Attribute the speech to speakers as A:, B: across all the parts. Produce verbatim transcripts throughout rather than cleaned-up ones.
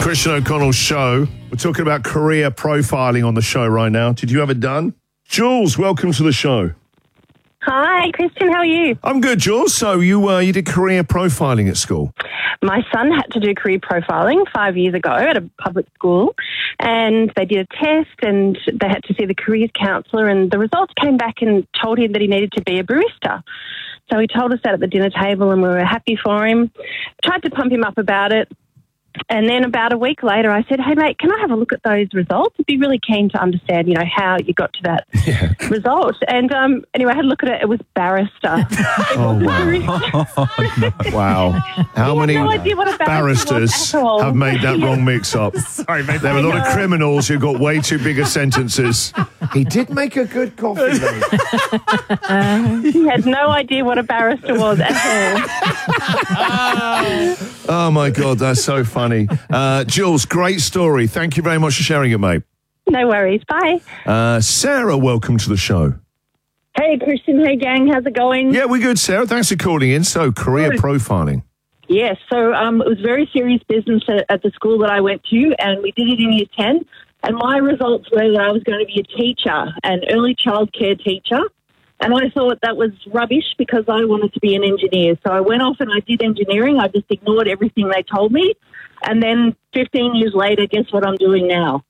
A: Christian O'Connell Show. We're talking about career profiling on the show right now. Did you have it done? Jules, welcome to the show.
B: Hi, Christian. How are you?
A: I'm good, Jules. So you uh, you did career profiling at school?
B: My son had to do career profiling five years ago at a public school, and they did a test and they had to see the careers counsellor, and the results came back and told him that he needed to be a barista. So he told us that at the dinner table, and we were happy for him. Tried to pump him up about it. And then about a week later, I said, hey, mate, can I have a look at those results? I'd be really keen to understand, you know, how you got to that
A: Yeah.
B: result. And um, anyway, I had a look at it. It was barrister.
A: Oh, wow. Wow. How
B: He had
A: many
B: no idea what a barrister was
A: barristers
B: at all.
A: have made that wrong mix-up? Sorry, mate. There are a lot of criminals who got way too bigger sentences. He did make a good coffee, though.
B: He had no idea what a barrister was at all.
A: Oh, my God, that's so funny. Uh, Jules, great story. Thank you very much for sharing it, mate.
B: No worries. Bye.
A: Uh, Sarah, welcome to the show.
C: Hey, Christian. Hey, gang. How's it going?
A: Yeah, we're good, Sarah. Thanks for calling in. So, career
C: Good.
A: profiling.
C: Yes. So um, it was very serious business at, at the school that I went to, and we did it in year ten. And my results were that I was going to be a teacher, an early childcare teacher. And I thought that was rubbish because I wanted to be an engineer. So I went off and I did engineering. I just ignored everything they told me. And then fifteen years later, guess what I'm doing now?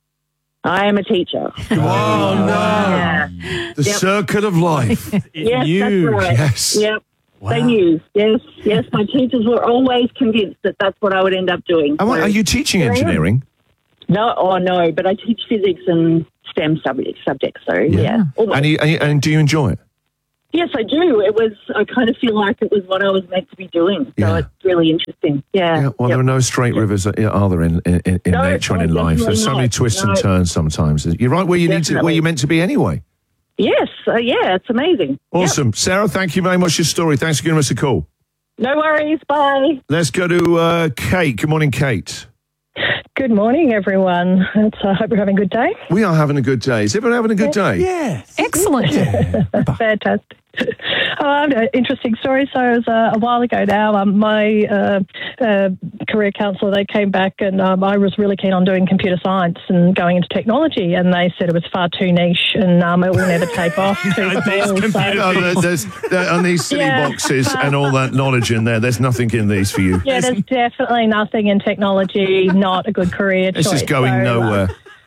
C: I am a teacher.
A: Oh, no.
C: Yeah.
A: The
C: Yep.
A: circle of life.
C: Yes,
D: knew.
C: that's right.
A: Yes.
C: Yep.
D: Wow.
C: They knew. Yes, yes. My teachers were always convinced that that's what I would end up doing.
A: And what,
C: So-
A: are you teaching
C: Here I am.
A: engineering?
C: No, oh no, but I teach physics and STEM subjects. subjects so yeah. almost.
A: And, you, and, you, and do you enjoy it?
C: Yes, I do. It was. I kind of feel like it was what I was meant to be doing. So
A: Yeah.
C: it's really interesting. Yeah.
A: Yeah, well,
C: Yep.
A: there are no straight rivers, are there, in, in, in
C: No,
A: nature and in
C: no,
A: life? There's so
C: definitely
A: many
C: not.
A: twists and
C: No.
A: turns sometimes. You're right where you need to, where
C: Definitely.
A: you're meant to be anyway.
C: Yes. Uh, yeah. It's amazing. Yep.
A: Awesome. Sarah, thank you very much for your story. Thanks for giving us a call.
C: No worries. Bye.
A: Let's go to uh, Kate. Good morning, Kate.
E: Good morning, everyone. It's, I hope you're having a good day.
A: We are having a good day. Is everyone having a good day?
D: Yeah.
F: Excellent.
E: Fantastic. Um, an interesting story. So it was uh, a while ago now. Um, my uh, uh, career counsellor, they came back and um, I was really keen on doing computer science and going into technology, and they said it was far too niche and um, it will never take off. Too
D: These
E: small,
D: computer
E: so-
A: No, there- there's, there, on these silly
E: Yeah.
A: boxes and all that knowledge in there, there's nothing in these for you.
E: yeah, there's definitely nothing in technology, not a good career
A: This
E: choice.
A: is going
E: So, uh,
A: nowhere.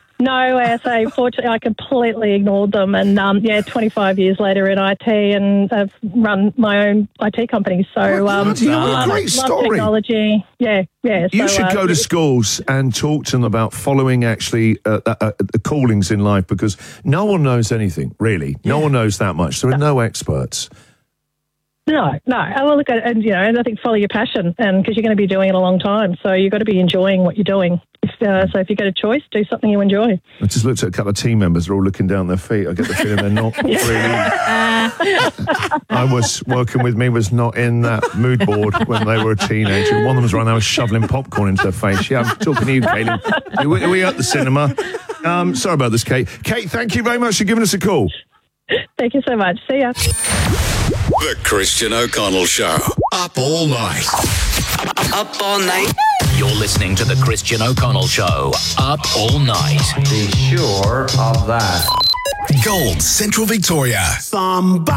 E: No, so fortunately I completely ignored them, and um, yeah, twenty-five years later in I T, and I've run my own I T company. So um,
A: What? What a
E: love-
A: great
E: love
A: story.
E: technology. Yeah, yeah.
A: You
E: so,
A: should
E: uh,
A: go to schools and talk to them about following actually uh, uh, uh, the callings in life, because no one knows anything, really. No one knows that much. There are no experts.
E: No, no. I will look at it, and you know, and I think follow your passion, and because you're going to be doing it a long time, so you've got to be enjoying what you're doing. If, uh, so if you get a choice, do something you enjoy.
A: I just looked at a couple of team members. They're all looking down their feet. I get the feeling they're not really. I was working with me was not in that mood board when they were a teenager. One of them was running, I was shoveling popcorn into their face. Yeah, I'm talking to you, Caitlin. Are we, are we at the cinema? Um, sorry about this, Kate. Kate, thank you very much for giving us a call.
E: Thank you so much. See ya.
G: The Christian O'Connell Show. Up all night.
H: Up all night.
I: You're listening to The Christian O'Connell Show, up all night.
J: Be sure of that.
G: Gold Central Victoria. Somebody.